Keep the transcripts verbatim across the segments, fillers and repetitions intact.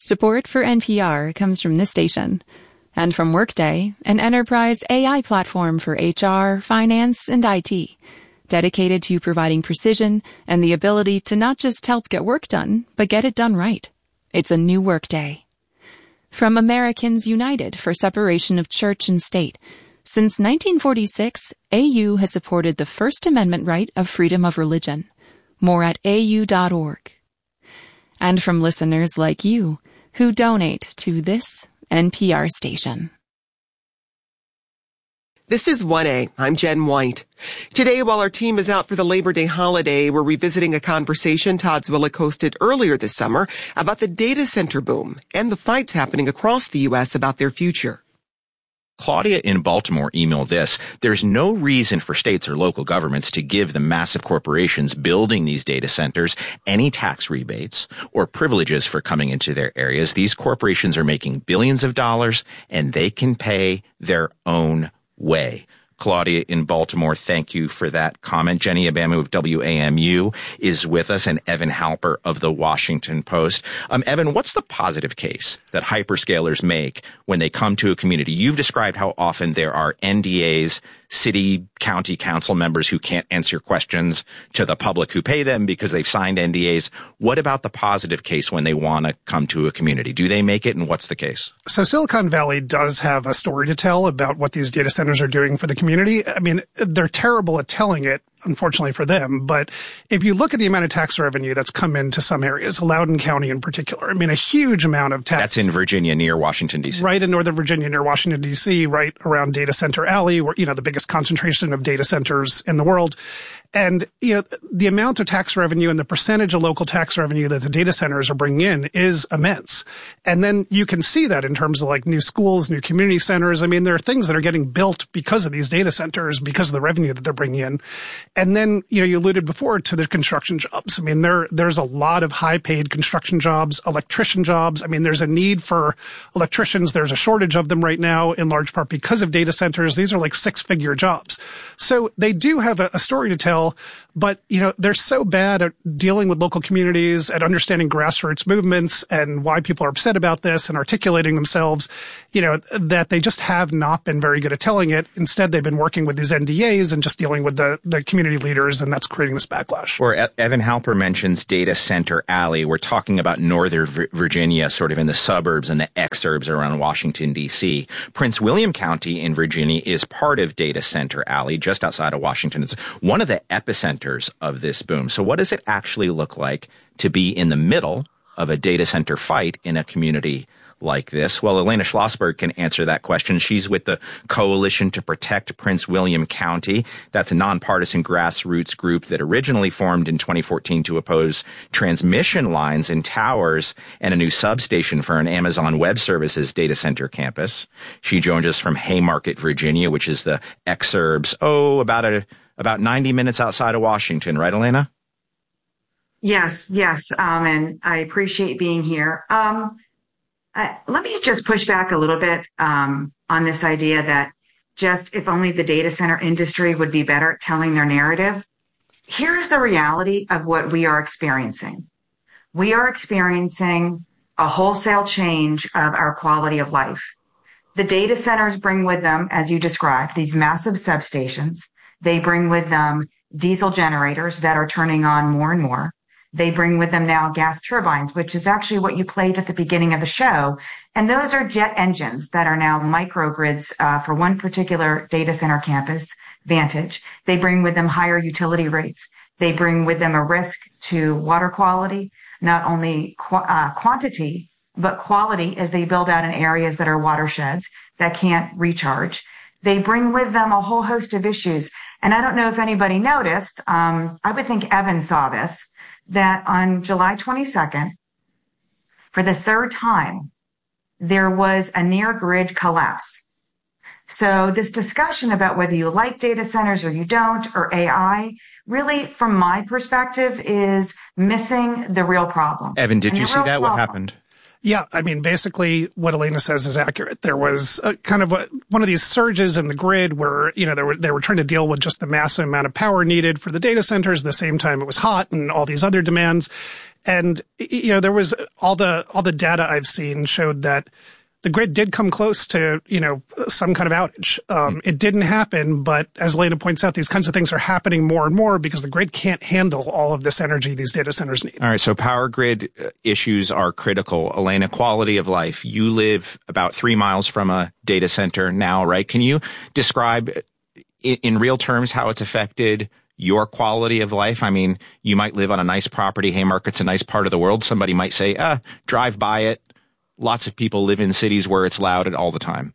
Support for N P R comes from this station and from Workday, an enterprise A I platform for H R, finance, and I T, dedicated to providing precision and the ability to not just help get work done, but get it done right. It's a new Workday. From Americans United for Separation of Church and State, since nineteen forty-six, A U has supported the First Amendment right of freedom of religion. More at A U dot org. And from listeners like you, who donate to this N P R station. This is one A. I'm Jen White. Today, while our team is out for the Labor Day holiday, we're revisiting a conversation Todd Zwillich hosted earlier this summer about the data center boom and the fights happening across the U S about their future. Claudia in Baltimore emailed this: there's no reason for states or local governments to give the massive corporations building these data centers any tax rebates or privileges for coming into their areas. These corporations are making billions of dollars, and they can pay their own way. Claudia in Baltimore, thank you for that comment. Jenny Abamu of W A M U is with us, and Evan Halper of The Washington Post. Um, Evan, what's the positive case that hyperscalers make when they come to a community? You've described how often there are N D As, city, county council members who can't answer questions to the public who pay them because they've signed N D As. What about the positive case when they want to come to a community? Do they make it, and what's the case? So Silicon Valley does have a story to tell about what these data centers are doing for the community. I mean, they're terrible at telling it, unfortunately for them. But if you look at the amount of tax revenue that's come into some areas, Loudoun County in particular, I mean, a huge amount of tax. That's in Virginia near Washington, D C. Right in Northern Virginia near Washington, D C, right around Data Center Alley, where, you know, the biggest concentration of data centers in the world. And, you know, the amount of tax revenue and the percentage of local tax revenue that the data centers are bringing in is immense. And then you can see that in terms of like new schools, new community centers. I mean, there are things that are getting built because of these data centers, because of the revenue that they're bringing in. And then, you know, you alluded before to the construction jobs. I mean, there, there's a lot of high paid construction jobs, electrician jobs. I mean, there's a need for electricians. There's a shortage of them right now, in large part because of data centers. These are like six figure jobs. So they do have a, a story to tell. But, you know, they're so bad at dealing with local communities, at understanding grassroots movements and why people are upset about this and articulating themselves, you know, that they just have not been very good at telling it. Instead, they've been working with these N D As and just dealing with the, the community leaders, and that's creating this backlash. Or Evan Halper mentions Data Center Alley. We're talking about Northern Virginia, sort of in the suburbs and the exurbs around Washington, D C. Prince William County in Virginia is part of Data Center Alley, just outside of Washington. It's one of the epicenters of this boom. So what does it actually look like to be in the middle of a data center fight in a community like this? Well, Elena Schlossberg can answer that question. She's with the Coalition to Protect Prince William County. That's a nonpartisan grassroots group that originally formed in twenty fourteen to oppose transmission lines and towers and a new substation for an Amazon Web Services data center campus. She joins us from Haymarket, Virginia, which is the exurbs, oh, about a about ninety minutes outside of Washington, right, Elena? Yes, yes, um, and I appreciate being here. Um, Uh, let me just push back a little bit um, on this idea that just if only the data center industry would be better at telling their narrative. Here's the reality of what we are experiencing. We are experiencing a wholesale change of our quality of life. The data centers bring with them, as you described, these massive substations. They bring with them diesel generators that are turning on more and more. They bring with them now gas turbines, which is actually what you played at the beginning of the show. And those are jet engines that are now microgrids uh, for one particular data center campus, Vantage. They bring with them higher utility rates. They bring with them a risk to water quality, not only qu- uh, quantity, but quality as they build out in areas that are watersheds that can't recharge. They bring with them a whole host of issues. And I don't know if anybody noticed, um, I would think Evan saw this, that on July twenty-second, for the third time, there was a near grid collapse. So this discussion about whether you like data centers or you don't, or A I, really, from my perspective, is missing the real problem. Evan, did and you see that? What happened? Yeah, I mean, basically what Elena says is accurate. There was a, kind of a, one of these surges in the grid where, you know, they were, they were trying to deal with just the massive amount of power needed for the data centers. At the same time, it was hot and all these other demands. And, you know, there was all the, all the data I've seen showed that the grid did come close to, you know, some kind of outage. Um, it didn't happen, but as Elena points out, these kinds of things are happening more and more because the grid can't handle all of this energy these data centers need. All right, so power grid issues are critical. Elena, quality of life. You live about three miles from a data center now, right? Can you describe in, in real terms how it's affected your quality of life? I mean, you might live on a nice property. Haymarket's a nice part of the world. Somebody might say, ah, drive by it. Lots of people live in cities where it's loud all the time.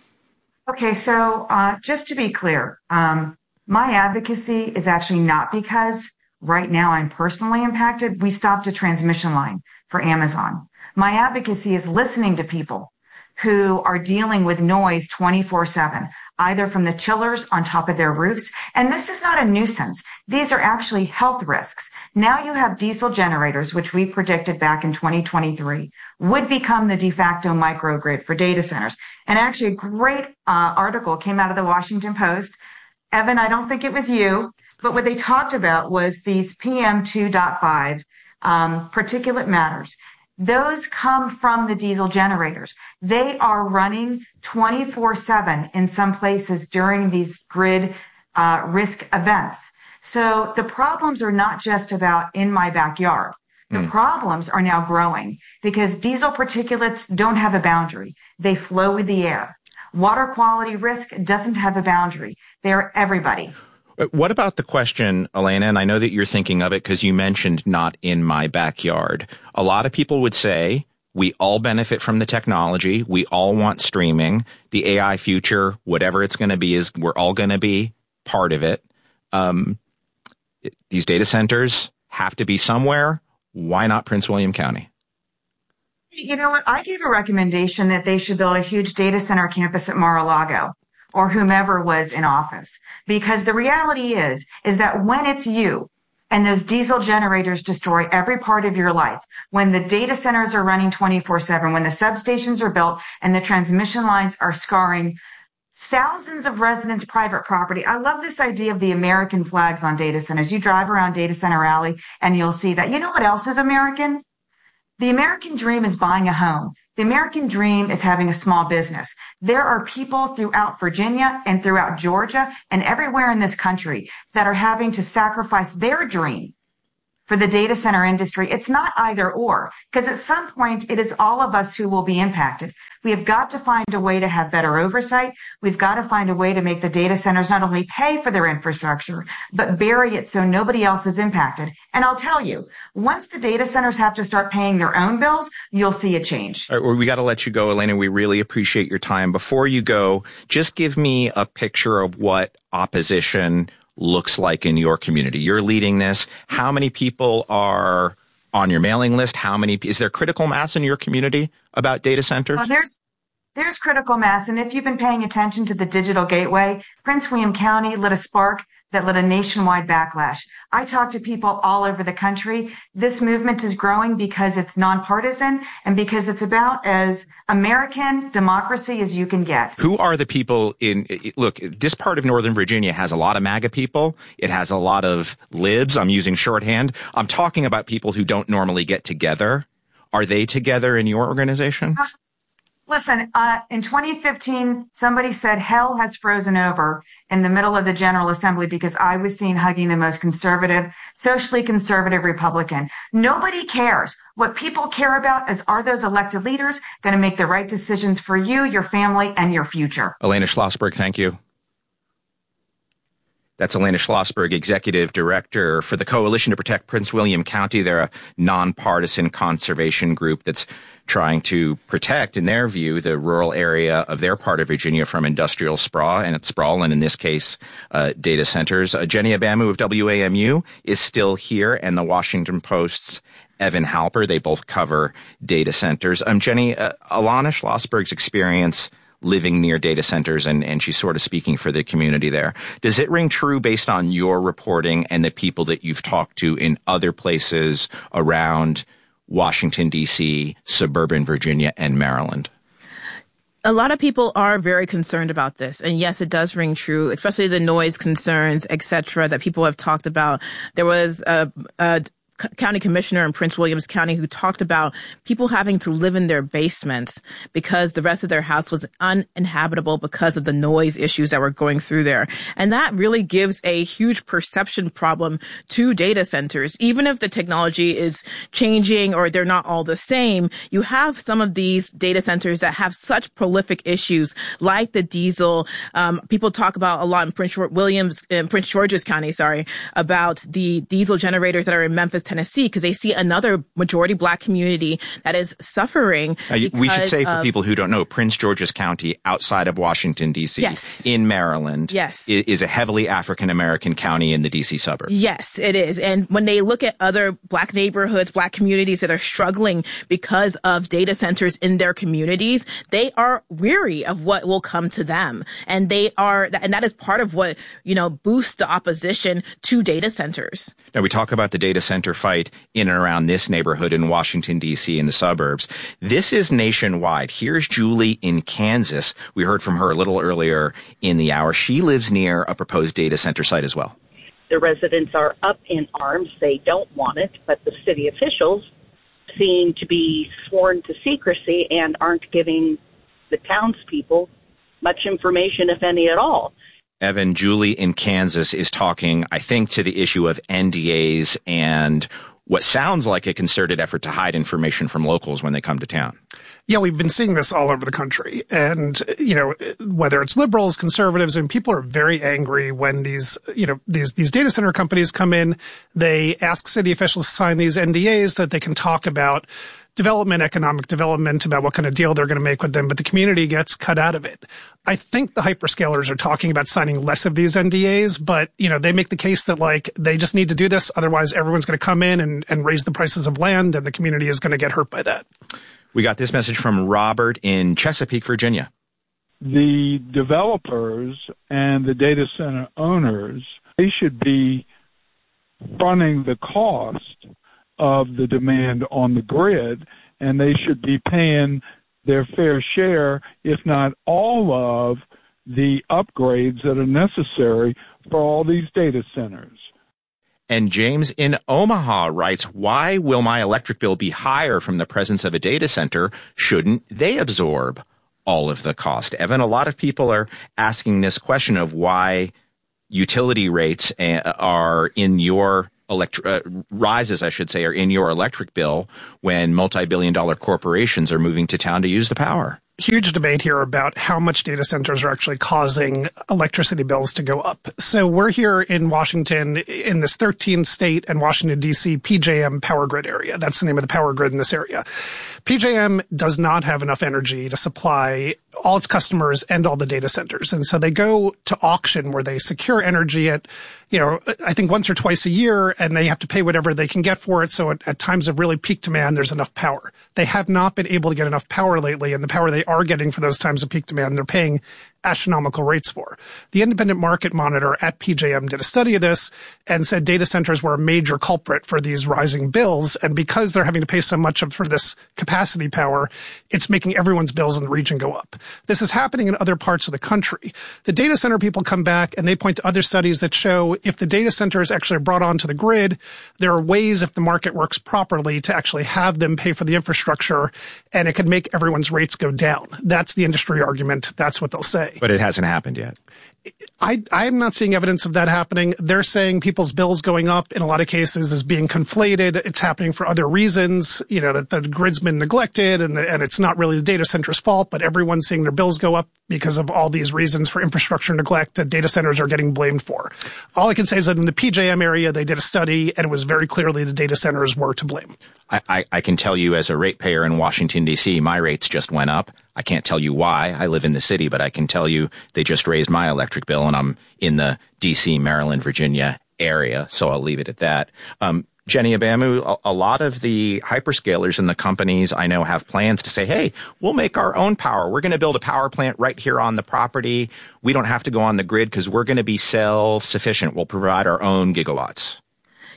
Okay, so uh, just to be clear, um, my advocacy is actually not because right now I'm personally impacted. We stopped a transmission line for Amazon. My advocacy is listening to people who are dealing with noise twenty-four seven, either from the chillers on top of their roofs. And this is not a nuisance. These are actually health risks. Now you have diesel generators, which we predicted back in twenty twenty-three, would become the de facto microgrid for data centers. And actually a great uh, article came out of the Washington Post. Evan, I don't think it was you, but what they talked about was these P M two point five um, particulate matters. Those come from the diesel generators. They are running twenty-four seven in some places during these grid uh, risk events. So the problems are not just about in my backyard. The mm. problems are now growing because diesel particulates don't have a boundary. They flow with the air. Water quality risk doesn't have a boundary. They're everybody. What about the question, Elena, and I know that you're thinking of it because you mentioned not in my backyard. A lot of people would say we all benefit from the technology. We all want streaming. The A I future, whatever it's going to be, is we're all going to be part of it. Um, these data centers have to be somewhere. Why not Prince William County? You know what? I gave a recommendation that they should build a huge data center campus at Mar-a-Lago, or whomever was in office. Because the reality is, is that when it's you and those diesel generators destroy every part of your life, when the data centers are running twenty-four seven, when the substations are built and the transmission lines are scarring thousands of residents' private property. I love this idea of the American flags on data centers. You drive around Data Center Alley and you'll see that. You know what else is American? The American dream is buying a home. The American dream is having a small business. There are people throughout Virginia and throughout Georgia and everywhere in this country that are having to sacrifice their dream for the data center industry. It's not either or, because at some point it is all of us who will be impacted. We have got to find a way to have better oversight. We've got to find a way to make the data centers not only pay for their infrastructure, but bury it so nobody else is impacted. And I'll tell you, once the data centers have to start paying their own bills, you'll see a change. All right, well, we got to let you go, Elena. We really appreciate your time. Before you go, just give me a picture of what opposition looks like in your community. You're leading this. How many people are on your mailing list? How many, is there critical mass in your community about data centers? Well, there's, there's critical mass. And if you've been paying attention to the digital gateway, Prince William County lit a spark that lit a nationwide backlash. I talk to people all over the country. This movement is growing because it's nonpartisan and because it's about as American democracy as you can get. Who are the people in, look, this part of Northern Virginia has a lot of MAGA people. It has a lot of libs. I'm using shorthand. I'm talking about people who don't normally get together. Are they together in your organization? Uh, Listen, uh, in twenty fifteen, somebody said hell has frozen over in the middle of the General Assembly because I was seen hugging the most conservative, socially conservative Republican. Nobody cares. What people care about is, are those elected leaders going to make the right decisions for you, your family, and your future? Elena Schlossberg, thank you. That's Elena Schlossberg, Executive Director for the Coalition to Protect Prince William County. They're a nonpartisan conservation group that's trying to protect, in their view, the rural area of their part of Virginia from industrial sprawl, and sprawl, and in this case, uh, data centers. Uh, Jenny Abamu of W A M U is still here, and the Washington Post's Evan Halper. They both cover data centers. Um, Jenny, uh, Elena Schlossberg's experience living near data centers, and, and she's sort of speaking for the community there. Does it ring true based on your reporting and the people that you've talked to in other places around Washington, D C, suburban Virginia, and Maryland? A lot of people are very concerned about this. And yes, it does ring true, especially the noise concerns, et cetera, that people have talked about. There was a, a c- county commissioner in Prince Williams County who talked about people having to live in their basements because the rest of their house was uninhabitable because of the noise issues that were going through there. And that really gives a huge perception problem to data centers. Even if the technology is changing or they're not all the same, you have some of these data centers that have such prolific issues like the diesel. Um, people talk about a lot in Prince Williams, in Prince George's County, sorry, about the diesel generators that are in Memphis, Tennessee, because they see another majority black community that is suffering. Uh, we should say for of, people who don't know, Prince George's County outside of Washington, D C, yes. in Maryland, yes. is, is a heavily African-American county in the D C suburbs. Yes, it is. And when they look at other black neighborhoods, black communities that are struggling because of data centers in their communities, they are weary of what will come to them. And they are, and that is part of what, you know, boosts the opposition to data centers. Now, we talk about the data center fight in and around this neighborhood in Washington, D C, in the suburbs. This is nationwide. Here's Julie in Kansas. We heard from her a little earlier in the hour. She lives near a proposed data center site as well. The residents are up in arms. They don't want it, but the city officials seem to be sworn to secrecy and aren't giving the townspeople much information, if any at all. Evan, Julie in Kansas is talking, I think, to the issue of N D As and what sounds like a concerted effort to hide information from locals when they come to town. Yeah, we've been seeing this all over the country. And, you know, whether it's liberals, conservatives, and people are very angry when these, you know, these, these data center companies come in. They ask city officials to sign these N D As so that they can talk about development, economic development, about what kind of deal they're going to make with them, but the community gets cut out of it. I think the hyperscalers are talking about signing less of these N D As, but, you know, they make the case that, like, they just need to do this. Otherwise, everyone's going to come in and, and raise the prices of land, and the community is going to get hurt by that. We got this message from Robert in Chesapeake, Virginia. The developers and the data center owners, they should be fronting the cost of the demand on the grid, and they should be paying their fair share, if not all of the upgrades that are necessary for all these data centers. And James in Omaha writes, why will my electric bill be higher from the presence of a data center? Shouldn't they absorb all of the cost? Evan, a lot of people are asking this question of why utility rates are in your Electri- uh, rises, I should say, are in your electric bill when multi-billion dollar corporations are moving to town to use the power. Huge debate here about how much data centers are actually causing electricity bills to go up. So we're here in Washington, in this thirteen state and Washington, D C P J M power grid area. That's the name of the power grid in this area. P J M does not have enough energy to supply all its customers and all the data centers. And so they go to auction where they secure energy at, you know, I think once or twice a year, and they have to pay whatever they can get for it. So at, at times of really peak demand, there's enough power. They have not been able to get enough power lately, and the power they are getting for those times of peak demand, they're paying astronomical rates for. The independent market monitor at P J M did a study of this and said data centers were a major culprit for these rising bills. And because they're having to pay so much of, for this capacity power, it's making everyone's bills in the region go up. This is happening in other parts of the country. The data center people come back and they point to other studies that show if the data center is actually brought onto the grid, there are ways, if the market works properly, to actually have them pay for the infrastructure, and it can make everyone's rates go down. That's the industry argument. That's what they'll say. But it hasn't happened yet. I, I'm not seeing evidence of that happening. They're saying people's bills going up in a lot of cases is being conflated. It's happening for other reasons, you know, that the grid's been neglected and, the, and it's not really the data center's fault, but everyone's seeing their bills go up because of all these reasons for infrastructure neglect that data centers are getting blamed for. All I can say is that in the P J M area, they did a study and it was very clearly the data centers were to blame. I, I, I can tell you as a ratepayer in Washington, D C, my rates just went up. I can't tell you why. I live in the city, but I can tell you they just raised my electric bill, and I'm in the D C, Maryland, Virginia area, so I'll leave it at that. Um, Jenny Abamu, a, a lot of the hyperscalers and the companies I know have plans to say, hey, we'll make our own power. We're going to build a power plant right here on the property. We don't have to go on the grid because we're going to be self-sufficient. We'll provide our own gigawatts.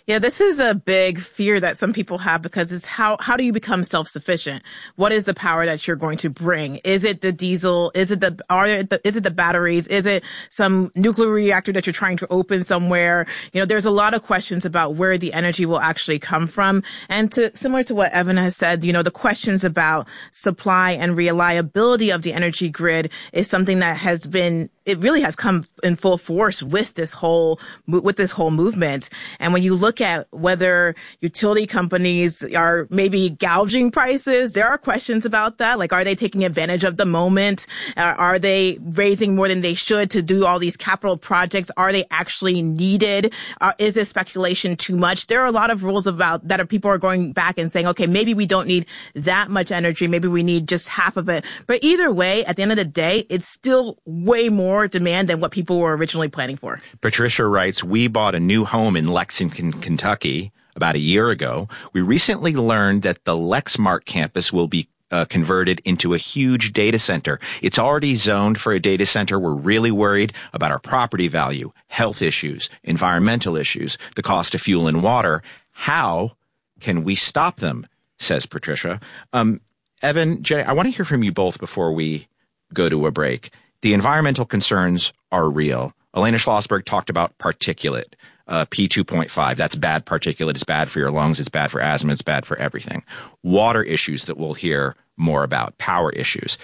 Yeah, this is a big fear that some people have because it's how, how do you become self-sufficient? What is the power that you're going to bring? Is it the diesel? Is it the, are it the, is it the batteries? Is it some nuclear reactor that you're trying to open somewhere? You know, there's a lot of questions about where the energy will actually come from. And to, similar to what Evan has said, you know, the questions about supply and reliability of the energy grid is something that has been, it really has come in full force with this whole, with this whole movement. And when you look at whether utility companies are maybe gouging prices, there are questions about that. Like, are they taking advantage of the moment? Uh, are they raising more than they should to do all these capital projects? Are they actually needed? Uh, is this speculation too much? There are a lot of rules about that are people are going back and saying, okay, maybe we don't need that much energy. Maybe we need just half of it. But either way, at the end of the day, it's still way more demand than what people were originally planning for. Patricia writes, we bought a new home in Lexington, Kentucky about a year ago. We recently learned that the Lexmark campus will be uh, converted into a huge data center. It's already zoned for a data center. We're really worried about our property value, health issues, environmental issues, the cost of fuel and water. How can we stop them? Says Patricia. Um, Evan, Jay, I want to hear from you both before we go to a break. The environmental concerns are real. Elena Schlossberg talked about particulate, uh, P two point five. That's bad particulate. It's bad for your lungs. It's bad for asthma. It's bad for everything. Water issues that we'll hear more about, power issues.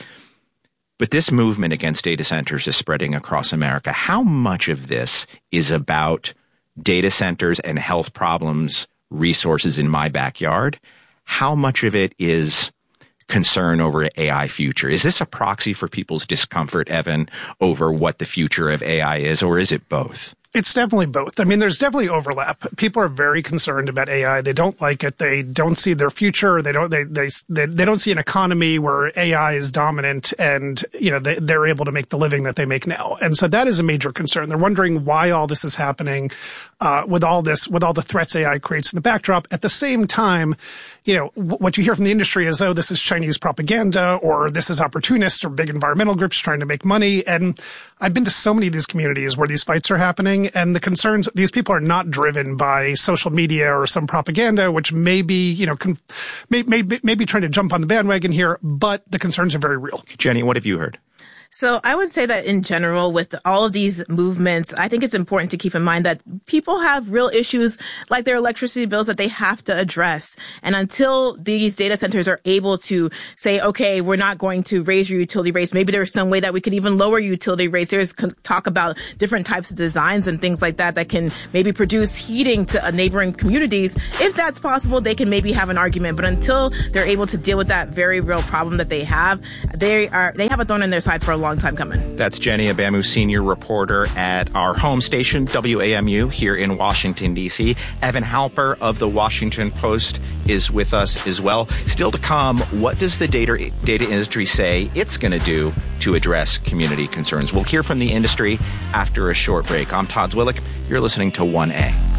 But this movement against data centers is spreading across America. How much of this is about data centers and health problems, resources in my backyard? How much of it is concern over A I future? Is this a proxy for people's discomfort, Evan, over what the future of A I is, or is it both? It's definitely both. I mean, there's definitely overlap. People are very concerned about A I. They don't like it. They don't see their future. They don't, they, they, they, they don't see an economy where A I is dominant and, you know, they, they're able to make the living that they make now. And so that is a major concern. They're wondering why all this is happening, uh, with all this, with all the threats A I creates in the backdrop. At the same time, you know, w- what you hear from the industry is, oh, this is Chinese propaganda, or this is opportunists or big environmental groups trying to make money. And I've been to so many of these communities where these fights are happening, and the concerns, these people are not driven by social media or some propaganda, which may be, you know, con- may, may, may be trying to jump on the bandwagon here, but the concerns are very real. Jenny, what have you heard? So I would say that in general, with all of these movements, I think it's important to keep in mind that people have real issues like their electricity bills that they have to address. And until these data centers are able to say, okay, we're not going to raise your utility rates, maybe there's some way that we could even lower utility rates. There's talk about different types of designs and things like that that can maybe produce heating to neighboring communities. If that's possible, they can maybe have an argument. But until they're able to deal with that very real problem that they have, they are they have a thorn in their side for a long time coming. That's Jenny Abamu, senior reporter at our home station, W A M U, here in Washington, D C. Evan Halper of the Washington Post is with us as well. Still to come, what does the data, data industry say it's going to do to address community concerns? We'll hear from the industry after a short break. I'm Todd Zwillich. You're listening to one A.